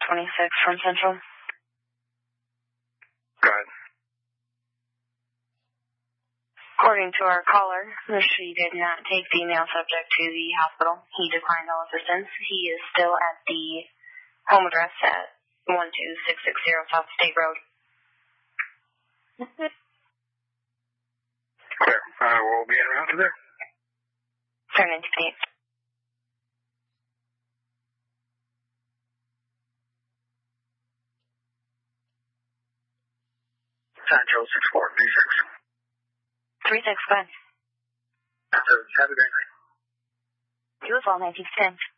26 from Central. Go ahead. According to our caller, she did not take the male subject to the hospital. He declined all assistance. He is still at the home address at 12660 South State Road. Clear. We'll be en route to there. Turn into Pete. Central 6436. 36, go ahead. Have a great night. You as well, 1910.